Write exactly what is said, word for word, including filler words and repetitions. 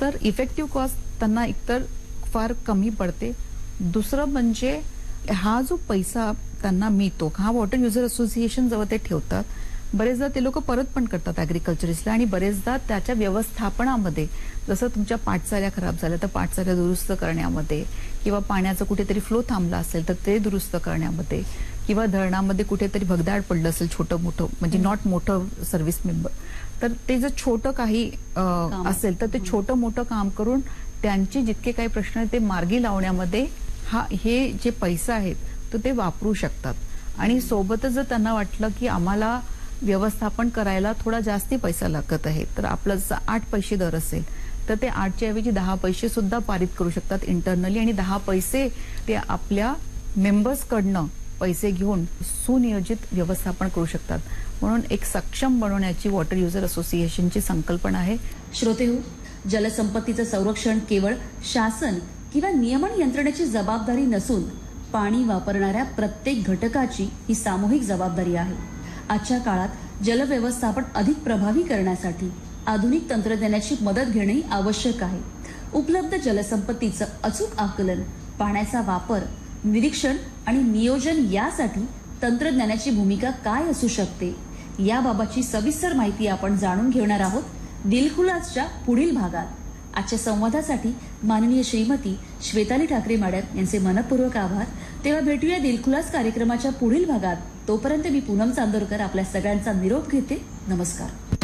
तर effective cost त्यांना एकतर फार कमी पडते. दुसरं म्हणजे हा जो पैसा त्यांना मिळतो, हा वॉटर युजर असोसिएशन जवळ ते ठेवतात, बरेचदा ते लोक परत पण करतात ॲग्रिकल्चरिस्टला. आणि बरेचदा त्याच्या व्यवस्थापनामध्ये, जसं तुमच्या पाटचाऱ्या खराब झाल्या तर पाटचाऱ्या दुरुस्त करण्यामध्ये, किंवा पाण्याचं कुठेतरी फ्लो थांबला असेल तर ते दुरुस्त करण्यामध्ये, किंवा धरणामध्ये कुठेतरी भगदाड पडलं असेल छोटं मोठं, म्हणजे नॉट मोठं सर्व्हिस मेंबर, तर ते जर छोटं काही असेल तर ते छोटं मोठं काम करून त्यांचे जितके काही प्रश्न आहेत ते मार्गी लावण्यामध्ये हा हे जे पैसा आहेत तो ते वापरू शकतात. आणि सोबतच जर त्यांना वाटलं की आम्हाला व्यवस्थापन करायला थोडा जास्ती पैसा लागत आहे, तर आपलं जसं आठ पैसे दर असेल तर ते आठच्या ऐवजी दहा पैसे सुद्धा पारित करू शकतात इंटरनली, आणि दहा पैसे ते आपल्या मेंबर्सकडनं पैसे घेऊन सुनियोजित व्यवस्थापन करू शकतात. म्हणून एक सक्षम बनवण्याची वॉटर युजर असोसिएशनची संकल्पना आहे. श्रोतेहो, जलसंपत्तीचं संरक्षण केवळ शासन किंवा नियमन यंत्रणेची जबाबदारी नसून पाणी वापरणाऱ्या प्रत्येक घटकाची ही सामूहिक जबाबदारी आहे. आजच्या काळात जलव्यवस्थापन अधिक प्रभावी करण्यासाठी आधुनिक तंत्रज्ञानाची मदत घेणे आवश्यक आहे. उपलब्ध जलसंपत्तीचं अचूक आकलन, पाण्याचा वापर, निरीक्षण आणि नियोजन यासाठी तंत्रज्ञानाची भूमिका काय असू शकते याबाबतची सविस्तर माहिती आपण जाणून घेणार आहोत दिलखुलासच्या पुढील भागात. आजच्या संवादासाठी माननीय श्रीमती श्वेताली ठाकरे मॅडम यांचे मनपूर्वक आभार. तेव्हा भेटूया दिलखुलास कार्यक्रमाच्या पुढील भागात. तोपर्यंत मी पूनम चांदोरकर आपल्या सगळ्यांचा निरोप घेते. नमस्कार.